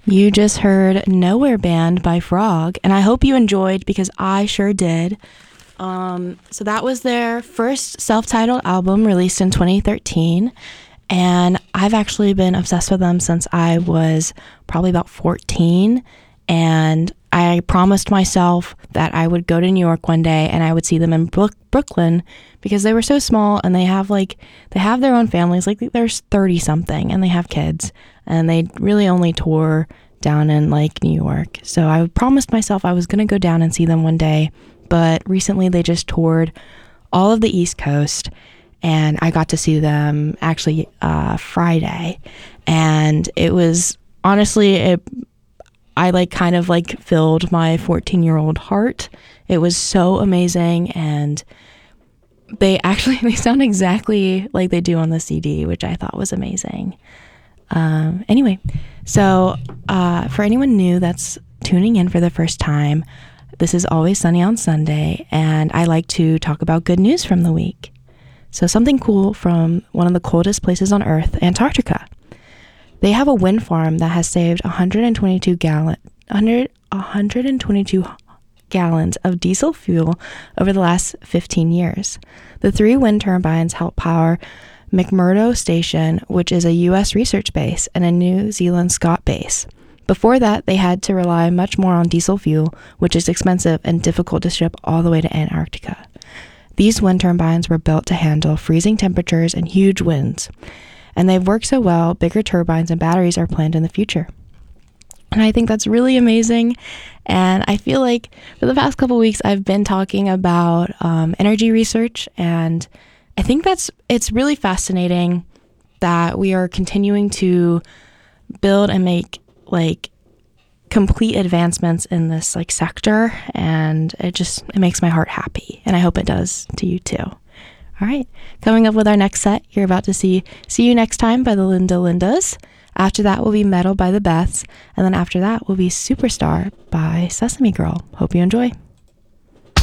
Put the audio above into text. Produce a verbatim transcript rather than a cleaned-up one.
You just heard Nowhere Band by Frog, and I hope you enjoyed because I sure did. Um, so that was their first self-titled album released in twenty thirteen, and I've actually been obsessed with them since I was probably about fourteen, and I promised myself that I would go to New York one day and I would see them in Brook- Brooklyn because they were so small and they have like they have their own families. Like there's thirty something and they have kids, and they really only tour down in like New York. So I promised myself I was going to go down and see them one day, but recently they just toured all of the East Coast, and I got to see them actually uh, Friday, and it was honestly it I like kind of like filled my fourteen year old heart. It was so amazing, and they actually they sound exactly like they do on the C D, which I thought was amazing. Um, anyway, so uh, for anyone new that's tuning in for the first time, this is Always Sunny on Sunday, and I like to talk about good news from the week. So something cool from one of the coldest places on Earth, Antarctica. They have a wind farm that has saved one hundred twenty-two gallon, one hundred, one hundred twenty-two gallons of diesel fuel over the last fifteen years. The three wind turbines help power McMurdo Station, which is a U S research base, and a New Zealand Scott base. Before that, they had to rely much more on diesel fuel, which is expensive and difficult to ship all the way to Antarctica. These wind turbines were built to handle freezing temperatures and huge winds. And they've worked so well, bigger turbines and batteries are planned in the future. And I think that's really amazing. And I feel like for the past couple weeks, I've been talking about um, energy research. And I think that's it's really fascinating that we are continuing to build and make like complete advancements in this like sector. And it just it makes my heart happy. And I hope it does to you too. All right, coming up with our next set, you're about to see See You Next Time by the Linda Lindas. After that will be Metal by the Beths. And then after that will be Superstar by Sesame Girl. Hope you enjoy.